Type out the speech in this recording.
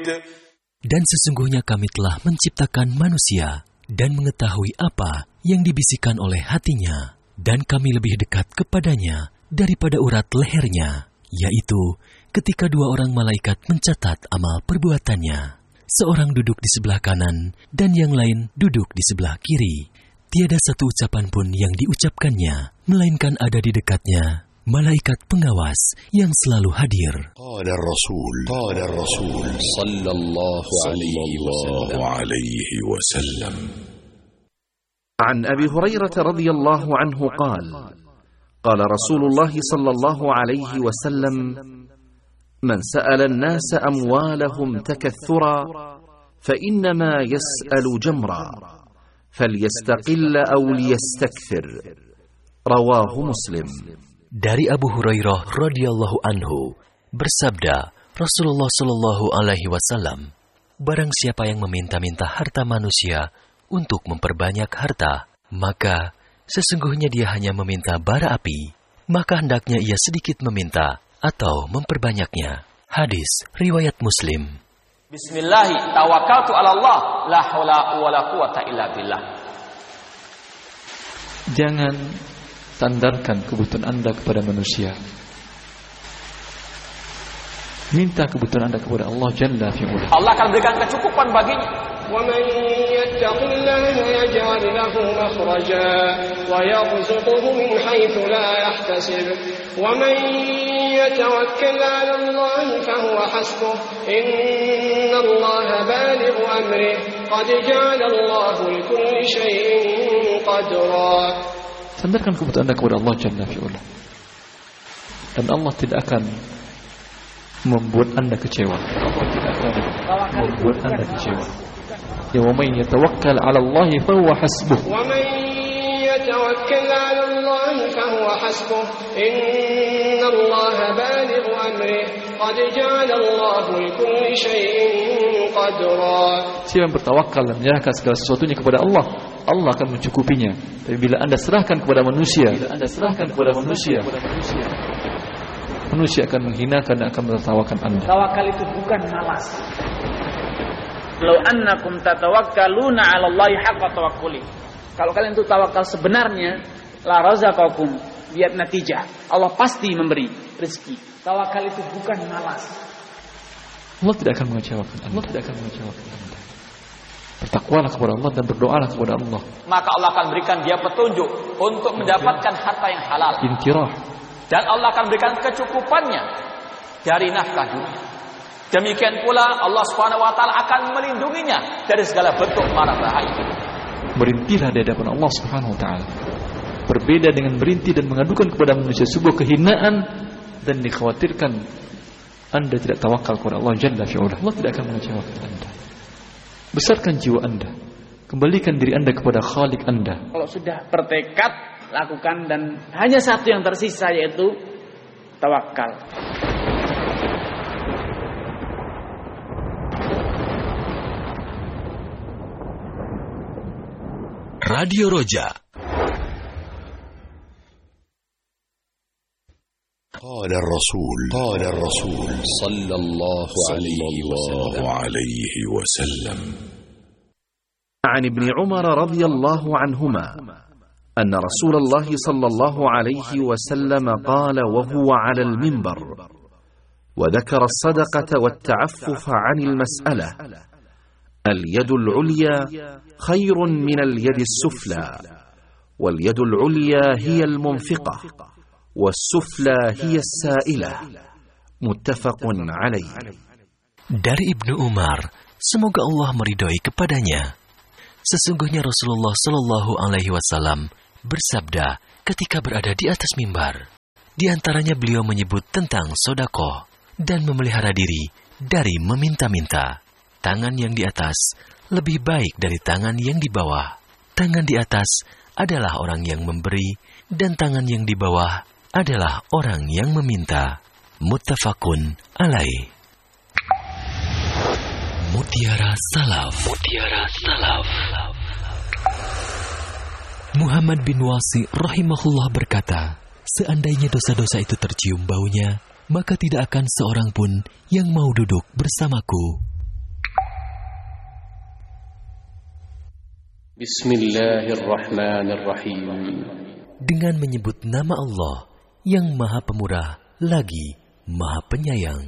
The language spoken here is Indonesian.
Dan sesungguhnya kami telah menciptakan manusia dan mengetahui apa yang dibisikkan oleh hatinya, dan kami lebih dekat kepadanya daripada urat lehernya, yaitu ketika dua orang malaikat mencatat amal perbuatannya. Seorang duduk di sebelah kanan dan yang lain duduk di sebelah kiri. Tiada satu ucapan pun yang diucapkannya, melainkan ada di dekatnya malaikat pengawas yang selalu hadir. Qala Rasul sallallahu alaihi wasallam. عن أبي هريرة رضي الله عنه قال قال رسول الله صلى الله عليه وسلم من سأل الناس أموالهم تكثرا فإنما يسأل جمرا فليستقل أو ليستكثر رواه مسلم. Dari Abu Hurairah radhiyallahu anhu bersabda Rasulullah sallallahu alaihi wasallam, barang siapa yang meminta-minta harta manusia untuk memperbanyak harta, maka sesungguhnya dia hanya meminta bara api, maka hendaknya ia sedikit meminta atau memperbanyaknya. Hadis riwayat Muslim. Bismillahi tawakkaltu 'ala Allah, la haula wala quwata illa billah. Jangan sandarkan kebutuhan Anda kepada manusia. Minta kebutuhan Anda kepada Allah Jalla fi'ula. Allah akan berikan kecukupan baginya. وَمَن يَتَّقِ اللَّهَ يَجْعَلْ لَهُ مَخْرَجًا وَيَرْزُقْهُ مِنْ حَيْثُ لَا يَحْتَسِبُ وَمَن يَتَوَكَّلْ عَلَى اللَّهِ فَهُوَ حَسْبُهُ إِنَّ اللَّهَ بَالِغُ أَمْرِهِ قَدْ جَعَلَ اللَّهُ لِكُلِّ شَيْءٍ قَدْرًا. Sandarkan kebutuhan Anda kepada Allah Jalla fi'ula. Dan Allah tidak akan membuat Anda kecewa. Allah tidak akan membuat Anda kecewa. Ya wa man yatawakkal 'ala Allah fa huwa hasbuh. Wa man yatawakkal 'ala Allah fa huwa hasbuh. Innallaha balighu amrihi qad ja'ala Allah likulli shay'in qadra. Siapa yang bertawakal dan menyerahkan segala sesuatunya kepada Allah, Allah akan mencukupinya. Tapi bila Anda serahkan kepada manusia, manusia akan menghinakan dan akan menertawakan Anda. Tawakal itu bukan malas. Law annakum tatawakkaluna 'ala Allahi haqqa tawakkuli. Kalau kalian itu tawakal sebenarnya, la razaqakum, lihat natijah. Allah pasti memberi rezeki. Tawakal itu bukan malas. Allah tidak akan mengecewakan Anda. Bertakwalah kepada Allah dan berdoalah kepada Allah. Maka Allah akan berikan dia petunjuk untuk mendapatkan harta yang halal. Intirah. Dan Allah akan berikan kecukupannya dari nafkah dunia. Demikian pula Allah Subhanahu wa taala akan melindunginya dari segala bentuk mara bahaya. Berhentilah di hadapan Allah Subhanahu wa taala. Berbeda dengan berhenti dan mengadukan kepada manusia sebuah kehinaan dan dikhawatirkan Anda tidak tawakal kepada Allah Jalla fi'ula. Allah tidak akan mengecewakan Anda. Besarkan jiwa Anda. Kembalikan diri Anda kepada Khalik Anda. Kalau sudah bertekad, lakukan, dan hanya satu yang tersisa, yaitu tawakal. Radio Roja. Qala Rasul sallallahu alaihi wasallam. عن ابن عمر رضي الله عنهما أن رسول الله صلى الله عليه وسلم قال وهو على المنبر وذكر الصدقة والتعفف عن المسألة: اليد العليا خير من اليد السفلى، واليد العليا هي المنفقة، والسفلى هي السائلة. متفق عليه. Dari Ibnu Umar, semoga Allah meridhoi kepadanya, sesungguhnya Rasulullah Shallallahu Alaihi Wasallam bersabda ketika berada di atas mimbar. Di antaranya beliau menyebut tentang sedekah dan memelihara diri dari meminta-minta. Tangan yang di atas lebih baik dari tangan yang di bawah. Tangan di atas adalah orang yang memberi, dan tangan yang di bawah adalah orang yang meminta. Muttafaqun alaih. Mutiara Salaf. Muhammad bin Wasi rahimahullah berkata, seandainya dosa-dosa itu tercium baunya, maka tidak akan seorang pun yang mau duduk bersamaku. Bismillahirrahmanirrahim. Dengan menyebut nama Allah yang Maha Pemurah lagi Maha Penyayang.